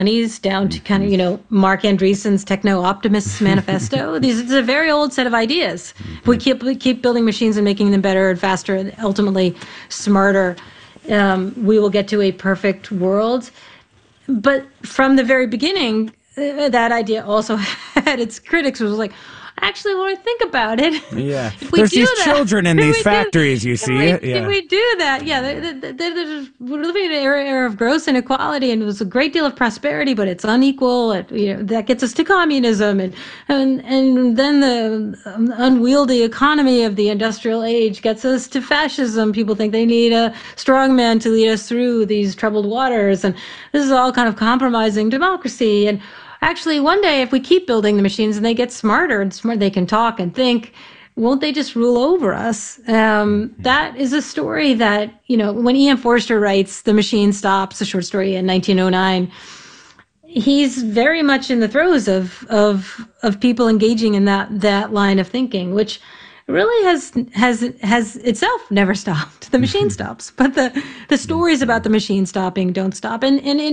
down to kind of, Mark Andreessen's Techno-Optimists Manifesto. It's a very old set of ideas. If we keep building machines and making them better and faster and ultimately smarter, we will get to a perfect world. But from the very beginning, that idea also had its critics. It was like, actually, when I think about it, there's these children in these factories, you see. If we do that, we're living in an era of gross inequality, and there's a great deal of prosperity, but it's unequal. That gets us to communism, and then the unwieldy economy of the industrial age gets us to fascism. People think they need a strong man to lead us through these troubled waters, and this is all kind of compromising democracy. And actually, one day, if we keep building the machines and they get smarter, they can talk and think, won't they just rule over us? That is a story that, when E.M. Forster writes The Machine Stops, a short story in 1909, he's very much in the throes of people engaging in that line of thinking, which really has itself never stopped. The machine stops, but the stories about the machine stopping don't stop.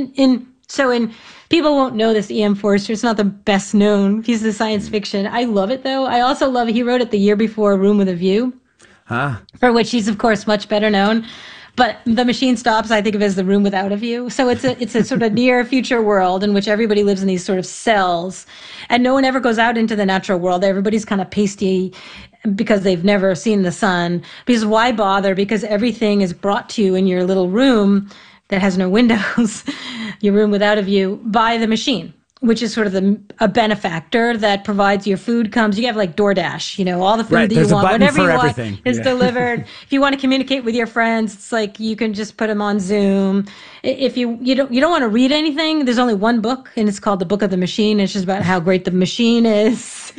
And people won't know this, E.M. Forster. It's not the best known piece of science fiction. I love it, though. I also love it. He wrote it the year before Room with a View, for which he's, of course, much better known. But The Machine Stops, I think of as The Room Without a View. So it's a sort of near future world in which everybody lives in these sort of cells, and no one ever goes out into the natural world. Everybody's kind of pasty because they've never seen the sun. Because why bother? Because everything is brought to you in your little room that has no windows, your room without a view, by the machine, which is sort of a benefactor that provides your food comes. You have like DoorDash, all the food that you want, whatever you want is delivered. If you want to communicate with your friends, it's like you can just put them on Zoom. If you don't want to read anything, there's only one book, and it's called The Book of the Machine. It's just about how great the machine is.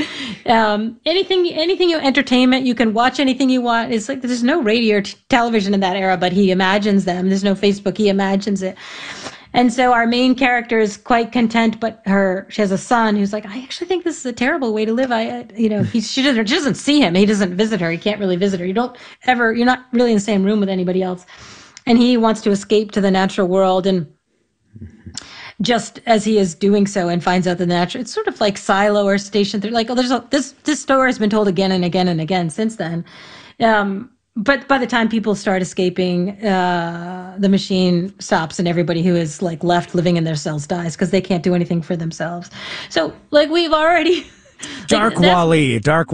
Anything entertainment, you can watch anything you want. It's like there's no radio or television in that era, but he imagines them. There's no Facebook, he imagines it. And so our main character is quite content, but she has a son who's like, I actually think this is a terrible way to live. She doesn't see him. He doesn't visit her. He can't really visit her. You're not really in the same room with anybody else. And he wants to escape to the natural world. And just as he is doing so and finds out the natural, it's sort of like Silo or Station 3. Like, this story has been told again and again and again since then. But by the time people start escaping, the machine stops and everybody who is like left living in their cells dies because they can't do anything for themselves. So like we've already... Dark Wall-E. Dark,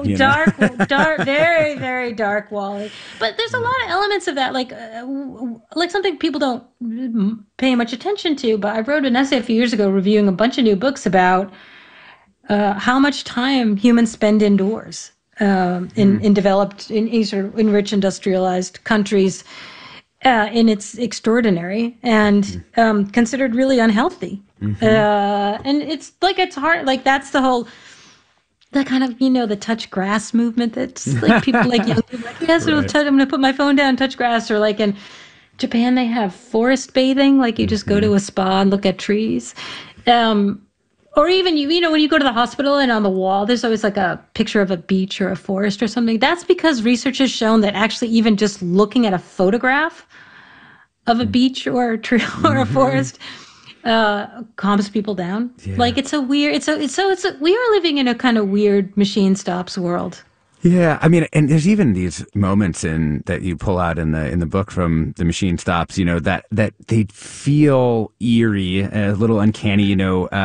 very, very dark Wall-E. But there's a lot of elements of that, like something people don't pay much attention to. But I wrote an essay a few years ago reviewing a bunch of new books about how much time humans spend indoors. In developed, in rich industrialized countries, and it's extraordinary and considered really unhealthy. And it's hard. Like that's the kind of the touch grass movement that's like people like young people like yes, right. I'm going to put my phone down and touch grass. Or like in Japan, they have forest bathing. Like you just go to a spa and look at trees. Or even, when you go to the hospital and on the wall, there's always like a picture of a beach or a forest or something. That's because research has shown that actually even just looking at a photograph of a beach or a tree or a forest calms people down. Yeah. Like we are living in a kind of weird machine stops world. Yeah, I mean, and there's even these moments that you pull out in the book from The Machine Stops, that they feel eerie, a little uncanny,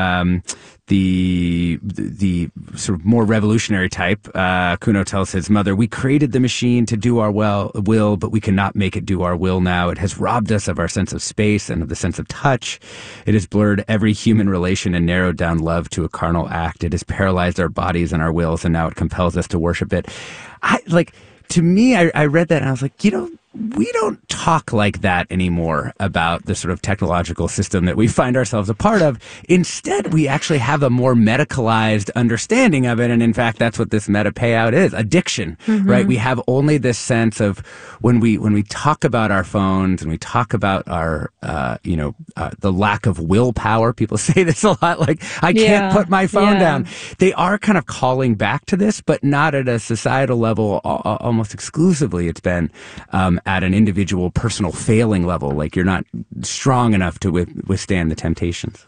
the sort of more revolutionary type. Kuno tells his mother, "We created the machine to do our will, but we cannot make it do our will now. It has robbed us of our sense of space and of the sense of touch. It has blurred every human relation and narrowed down love to a carnal act. It has paralyzed our bodies and our wills, and now it compels us to worship it." To me, I read that and I was like, we don't talk like that anymore about the sort of technological system that we find ourselves a part of. Instead, we actually have a more medicalized understanding of it. And in fact, that's what this meta payout is, addiction, right? We have only this sense of when we talk about our phones and we talk about our, the lack of willpower. People say this a lot, like, I can't put my phone down. They are kind of calling back to this, but not at a societal level. Almost exclusively, it's been at an individual personal failing level, like you're not strong enough to withstand the temptations.